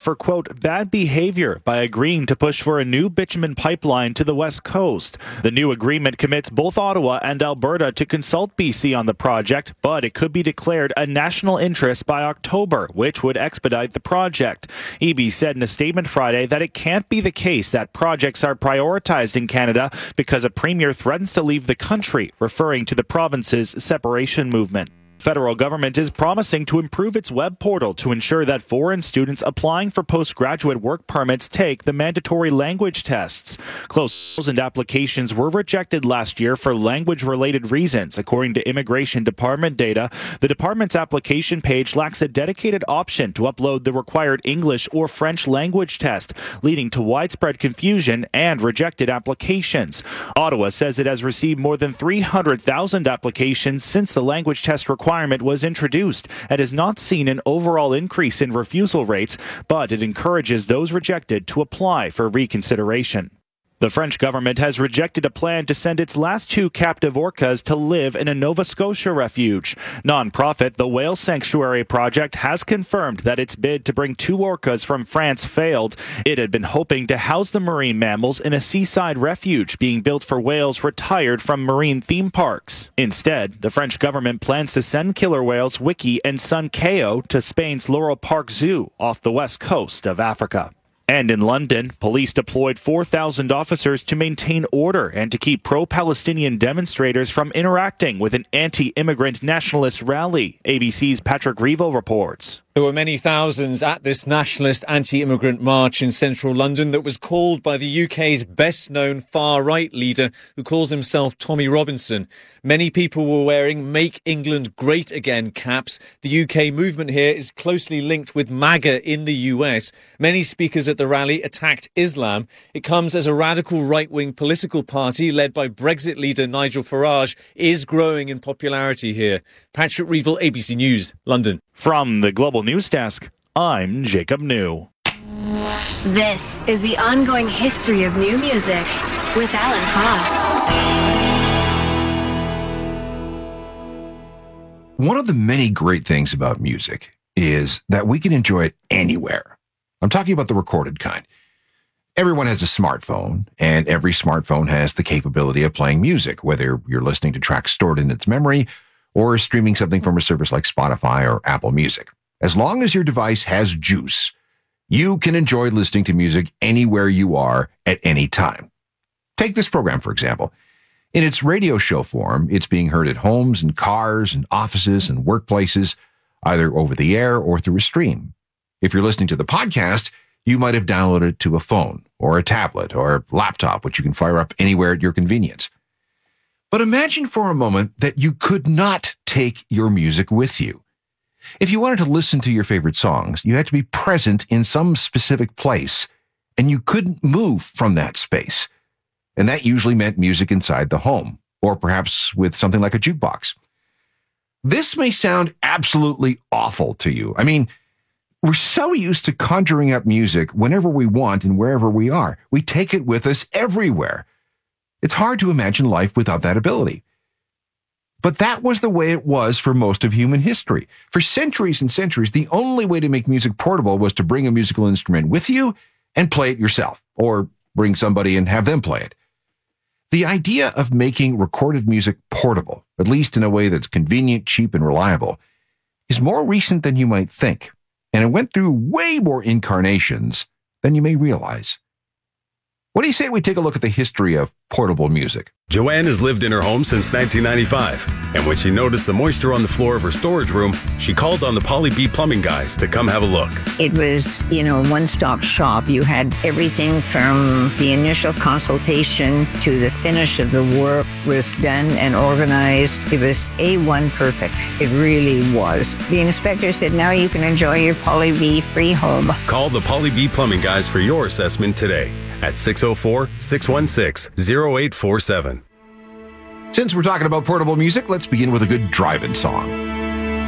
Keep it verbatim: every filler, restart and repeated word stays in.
for, quote, bad behavior by agreeing to push for a new bitumen pipeline to the west coast. The new agreement commits both Ottawa and Alberta to consult B C on the project, but it could be declared a national interest by October, which would expedite the project. E B said in a statement Friday that it can't be the case that projects are prioritized in Canada because a premier threatens to leave the country, referring to the province's separation movement. Federal government is promising to improve its web portal to ensure that foreign students applying for postgraduate work permits take the mandatory language tests. Close to one thousand applications were rejected last year for language-related reasons, according to Immigration Department data. The department's application page lacks a dedicated option to upload the required English or French language test, leading to widespread confusion and rejected applications. Ottawa says it has received more than three hundred thousand applications since the language test requirement requirement was introduced and has not seen an overall increase in refusal rates, but it encourages those rejected to apply for reconsideration. The French government has rejected a plan to send its last two captive orcas to live in a Nova Scotia refuge. Non-profit The Whale Sanctuary Project has confirmed that its bid to bring two orcas from France failed. It had been hoping to house the marine mammals in a seaside refuge being built for whales retired from marine theme parks. Instead, the French government plans to send killer whales Wiki and Sun Kao to Spain's Laurel Park Zoo off the west coast of Africa. And in London, police deployed four thousand officers to maintain order and to keep pro-Palestinian demonstrators from interacting with an anti-immigrant nationalist rally. A B C's Patrick Revo reports. There were many thousands at this nationalist anti-immigrant march in central London that was called by the U K's best-known far-right leader, who calls himself Tommy Robinson. Many people were wearing Make England Great Again caps. The U K movement here is closely linked with MAGA in the U S. Many speakers at the rally attacked Islam. It comes as a radical right-wing political party led by Brexit leader Nigel Farage is growing in popularity here. Patrick Revo, A B C News, London. From the Global News Desk, I'm Jacob New. This is the ongoing history of new music with Alan Cross. One of the many great things about music is that we can enjoy it anywhere. I'm talking about the recorded kind. Everyone has a smartphone, and every smartphone has the capability of playing music, whether you're listening to tracks stored in its memory or streaming something from a service like Spotify or Apple Music. As long as your device has juice, you can enjoy listening to music anywhere you are at any time. Take this program, for example. In its radio show form, it's being heard at homes and cars and offices and workplaces, either over the air or through a stream. If you're listening to the podcast, you might have downloaded it to a phone or a tablet or a laptop, which you can fire up anywhere at your convenience. But imagine for a moment that you could not take your music with you. If you wanted to listen to your favorite songs, you had to be present in some specific place, and you couldn't move from that space. And that usually meant music inside the home, or perhaps with something like a jukebox. This may sound absolutely awful to you. I mean, we're so used to conjuring up music whenever we want and wherever we are. We take it with us everywhere. It's hard to imagine life without that ability. But that was the way it was for most of human history. For centuries and centuries, the only way to make music portable was to bring a musical instrument with you and play it yourself, or bring somebody and have them play it. The idea of making recorded music portable, at least in a way that's convenient, cheap, and reliable, is more recent than you might think, and it went through way more incarnations than you may realize. What do you say we take a look at the history of portable music? Joanne has lived in her home since nineteen ninety-five, and when she noticed the moisture on the floor of her storage room, she called on the Polly B plumbing guys to come have a look. It was, you know, a one-stop shop. You had everything from the initial consultation to the finish of the work was done and organized. It was A one perfect. It really was. The inspector said, now you can enjoy your Polly B free home. Call the Polly B plumbing guys for your assessment today at six oh four, six one six, oh eight four seven. Since we're talking about portable music, let's begin with a good drive-in song.